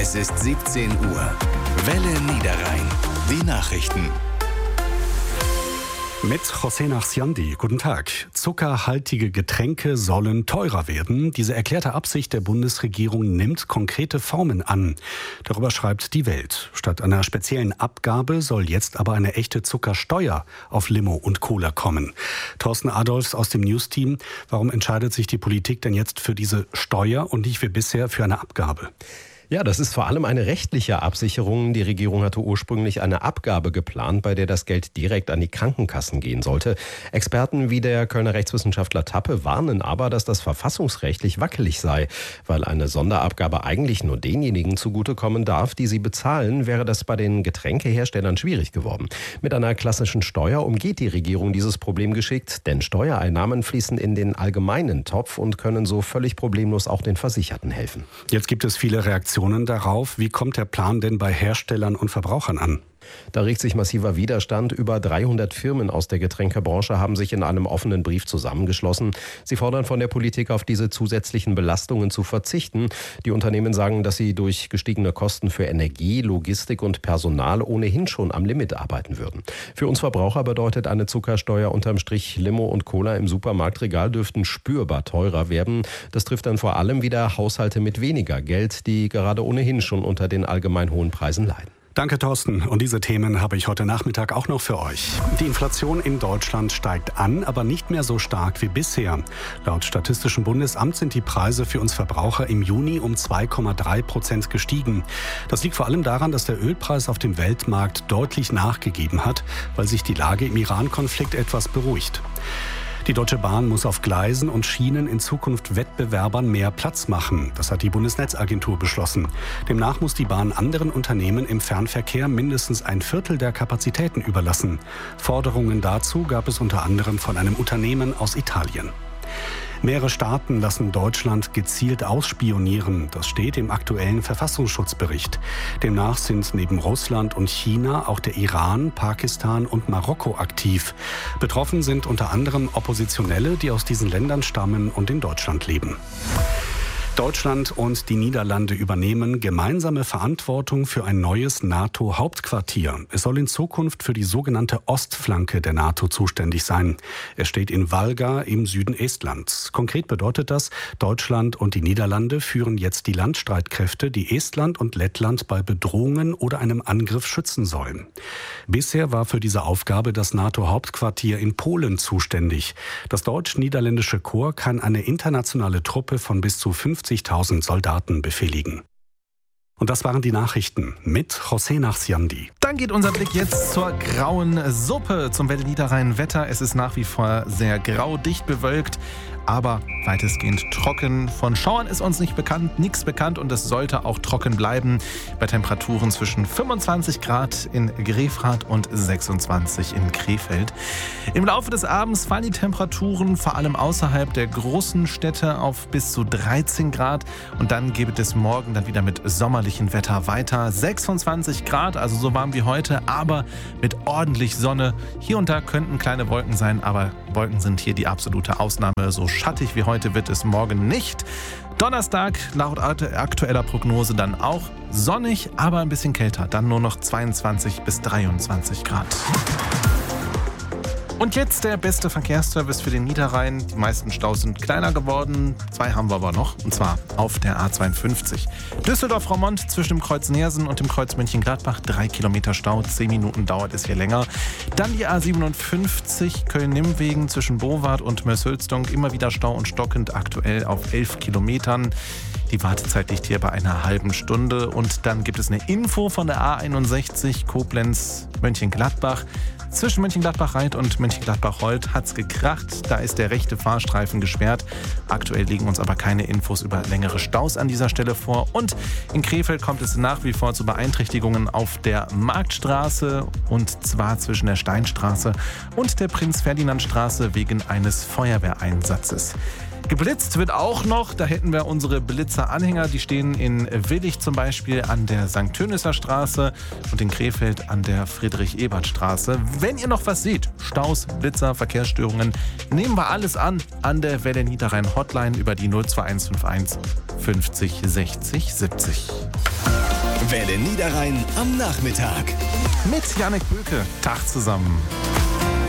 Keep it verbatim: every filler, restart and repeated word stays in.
Es ist siebzehn Uhr. Welle Niederrhein. Die Nachrichten. Mit José Nachsiandi. Guten Tag. Zuckerhaltige Getränke sollen teurer werden. Diese erklärte Absicht der Bundesregierung nimmt konkrete Formen an. Darüber schreibt die Welt. Statt einer speziellen Abgabe soll jetzt aber eine echte Zuckersteuer auf Limo und Cola kommen. Thorsten Adolfs aus dem News-Team. Warum entscheidet sich die Politik denn jetzt für diese Steuer und nicht wie bisher für eine Abgabe? Ja, das ist vor allem eine rechtliche Absicherung. Die Regierung hatte ursprünglich eine Abgabe geplant, bei der das Geld direkt an die Krankenkassen gehen sollte. Experten wie der Kölner Rechtswissenschaftler Tappe warnen aber, dass das verfassungsrechtlich wackelig sei. Weil eine Sonderabgabe eigentlich nur denjenigen zugutekommen darf, die sie bezahlen, wäre das bei den Getränkeherstellern schwierig geworden. Mit einer klassischen Steuer umgeht die Regierung dieses Problem geschickt, denn Steuereinnahmen fließen in den allgemeinen Topf und können so völlig problemlos auch den Versicherten helfen. Jetzt gibt es viele Reaktionen darauf. Wie kommt der Plan denn bei Herstellern und Verbrauchern an? Da regt sich massiver Widerstand. Über dreihundert Firmen aus der Getränkebranche haben sich in einem offenen Brief zusammengeschlossen. Sie fordern von der Politik, auf diese zusätzlichen Belastungen zu verzichten. Die Unternehmen sagen, dass sie durch gestiegene Kosten für Energie, Logistik und Personal ohnehin schon am Limit arbeiten würden. Für uns Verbraucher bedeutet eine Zuckersteuer unterm Strich, Limo und Cola im Supermarktregal dürften spürbar teurer werden. Das trifft dann vor allem wieder Haushalte mit weniger Geld, die gerade ohnehin schon unter den allgemein hohen Preisen leiden. Danke, Thorsten. Und diese Themen habe ich heute Nachmittag auch noch für euch. Die Inflation in Deutschland steigt an, aber nicht mehr so stark wie bisher. Laut Statistischem Bundesamt sind die Preise für uns Verbraucher im Juni um zwei Komma drei Prozent gestiegen. Das liegt vor allem daran, dass der Ölpreis auf dem Weltmarkt deutlich nachgegeben hat, weil sich die Lage im Iran-Konflikt etwas beruhigt. Die Deutsche Bahn muss auf Gleisen und Schienen in Zukunft Wettbewerbern mehr Platz machen. Das hat die Bundesnetzagentur beschlossen. Demnach muss die Bahn anderen Unternehmen im Fernverkehr mindestens ein Viertel der Kapazitäten überlassen. Forderungen dazu gab es unter anderem von einem Unternehmen aus Italien. Mehrere Staaten lassen Deutschland gezielt ausspionieren. Das steht im aktuellen Verfassungsschutzbericht. Demnach sind neben Russland und China auch der Iran, Pakistan und Marokko aktiv. Betroffen sind unter anderem Oppositionelle, die aus diesen Ländern stammen und in Deutschland leben. Deutschland und die Niederlande übernehmen gemeinsame Verantwortung für ein neues NATO-Hauptquartier. Es soll in Zukunft für die sogenannte Ostflanke der NATO zuständig sein. Es steht in Valga im Süden Estlands. Konkret bedeutet das, Deutschland und die Niederlande führen jetzt die Landstreitkräfte, die Estland und Lettland bei Bedrohungen oder einem Angriff schützen sollen. Bisher war für diese Aufgabe das NATO-Hauptquartier in Polen zuständig. Das deutsch-niederländische Korps kann eine internationale Truppe von bis zu fünfzigtausend Soldaten befehligen. Und das waren die Nachrichten mit José Nachsiandi. Dann geht unser Blick jetzt zur grauen Suppe, zum Welle Niederrhein Wetter. Es ist nach wie vor sehr grau, dicht bewölkt, aber weitestgehend trocken. Von Schauern ist uns nicht bekannt, nichts bekannt und es sollte auch trocken bleiben. Bei Temperaturen zwischen fünfundzwanzig Grad in Grefrath und sechsundzwanzig in Krefeld. Im Laufe des Abends fallen die Temperaturen vor allem außerhalb der großen Städte auf bis zu dreizehn Grad. Und dann geht es morgen dann wieder mit sommerlichem Wetter weiter. sechsundzwanzig Grad, also so warm wie heute, aber mit ordentlich Sonne. Hier und da könnten kleine Wolken sein, aber Wolken sind hier die absolute Ausnahme. So schattig wie heute wird es morgen nicht. Donnerstag laut aktueller Prognose dann auch sonnig, aber ein bisschen kälter. Dann nur noch zweiundzwanzig bis dreiundzwanzig Grad. Und jetzt der beste Verkehrsservice für den Niederrhein. Die meisten Staus sind kleiner geworden. Zwei haben wir aber noch, und zwar auf der A zweiundfünfzig. Düsseldorf-Roermond zwischen dem Kreuz Neersen und dem Kreuz Mönchengladbach. Drei Kilometer Stau, zehn Minuten dauert es hier länger. Dann die A siebenundfünfzig Köln-Nimmwegen zwischen Bowart und Mörs-Hülsdonk. Immer wieder Stau und stockend, aktuell auf elf Kilometern. Die Wartezeit liegt hier bei einer halben Stunde. Und dann gibt es eine Info von der A einundsechzig Koblenz-Mönchengladbach. Zwischen Mönchengladbach-Reit und Mönchengladbach-Holt hat's gekracht. Da ist der rechte Fahrstreifen gesperrt. Aktuell liegen uns aber keine Infos über längere Staus an dieser Stelle vor. Und in Krefeld kommt es nach wie vor zu Beeinträchtigungen auf der Marktstraße. Und zwar zwischen der Steinstraße und der Prinz-Ferdinand-Straße wegen eines Feuerwehreinsatzes. Geblitzt wird auch noch, da hätten wir unsere Blitzer-Anhänger, die stehen in Willich zum Beispiel an der Sankt Tönisser Straße und in Krefeld an der Friedrich-Ebert-Straße. Wenn ihr noch was seht, Staus, Blitzer, Verkehrsstörungen, nehmen wir alles an an der Welle Niederrhein Hotline über die null zwei eins fünf eins fünfzig sechzig siebzig. Welle Niederrhein am Nachmittag. Mit Jannik Böke. Tag zusammen.